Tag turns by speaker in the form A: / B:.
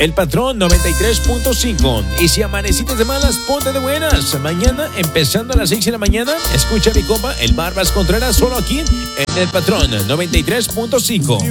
A: El Patrón 93.5. Y si amaneciste de malas, ponte de buenas. Mañana, empezando a las 6 de la mañana, escucha a mi compa, el Barbas Contreras, solo aquí en El Patrón 93.5.